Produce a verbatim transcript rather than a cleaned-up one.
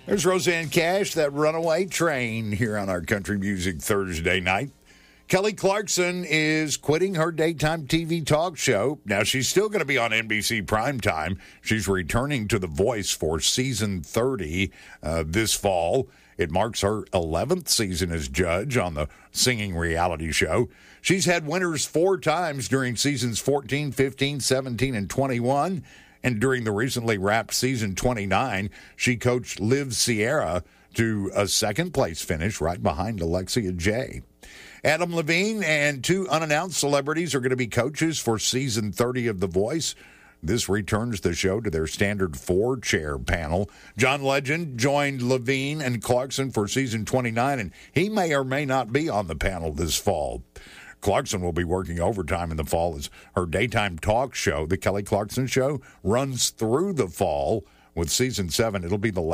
There's Roseanne Cash, that runaway train here on our Country Music Thursday night. Kelly Clarkson is quitting her daytime T V talk show. Now, she's still going to be on N B C Primetime. She's returning to The Voice for season thirty uh, this fall. It marks her eleventh season as judge on the singing reality show. She's had winners four times during seasons fourteen, fifteen, seventeen, and twenty-one. And during the recently wrapped season twenty-nine, she coached Liv Sierra to a second-place finish right behind Alexia J. Adam Levine and two unannounced celebrities are going to be coaches for season thirty of The Voice. This returns the show to their standard four-chair panel. John Legend joined Levine and Clarkson for season twenty-nine, and he may or may not be on the panel this fall. Clarkson will be working overtime in the fall as her daytime talk show, The Kelly Clarkson Show, runs through the fall. With season seven, it'll be the